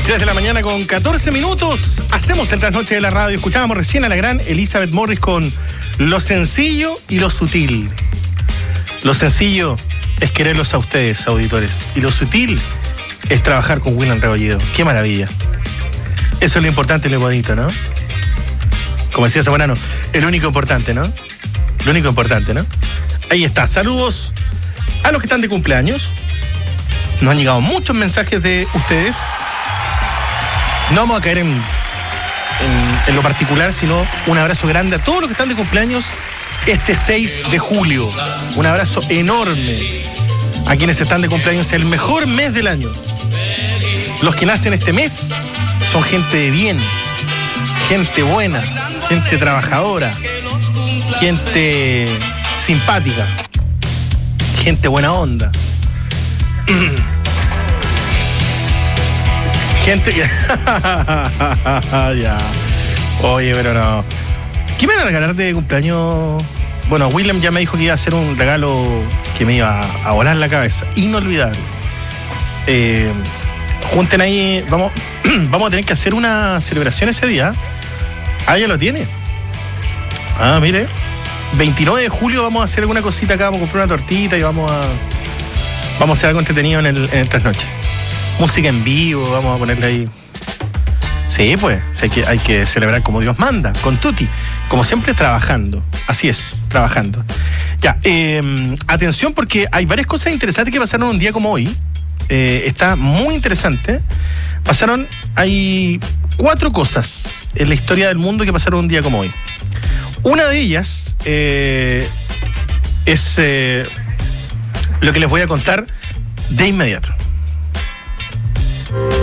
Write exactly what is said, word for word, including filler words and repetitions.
tres de la mañana con catorce minutos. Hacemos el trasnoche de la radio. Escuchábamos recién a la gran Elizabeth Morris con lo sencillo y lo sutil. Lo sencillo es quererlos a ustedes, auditores. Y lo sutil es trabajar con William Rebolledo. ¡Qué maravilla! Eso es lo importante y lo bonito, ¿no? Como decía Zamorano, el único importante, ¿no? Lo único importante, ¿no? Ahí está. Saludos a los que están de cumpleaños. Nos han llegado muchos mensajes de ustedes. No vamos a caer en, en, en lo particular, sino un abrazo grande a todos los que están de cumpleaños este seis de julio. Un abrazo enorme a quienes están de cumpleaños, el mejor mes del año. Los que nacen este mes son gente de bien, gente buena, gente trabajadora, gente simpática, gente buena onda. Gente que... ya. Oye, pero no. ¿Qué me van a regalar de cumpleaños? Bueno, William ya me dijo que iba a hacer un regalo que me iba a volar la cabeza. Inolvidable. Eh, junten ahí, vamos, vamos a tener que hacer una celebración ese día. Ah, ya lo tiene. Ah, mire. veintinueve de julio vamos a hacer alguna cosita acá, vamos a comprar una tortita y vamos a... Vamos a hacer algo entretenido en el, en el trasnoche. Música en vivo, vamos a ponerle ahí. Sí, pues, hay que, hay que celebrar como Dios manda, con tutti. Como siempre, trabajando. Así es, trabajando. Ya, eh, atención porque hay varias cosas interesantes que pasaron un día como hoy. Eh, está muy interesante. Pasaron, hay cuatro cosas en la historia del mundo que pasaron un día como hoy. Una de ellas eh, es eh, lo que les voy a contar de inmediato.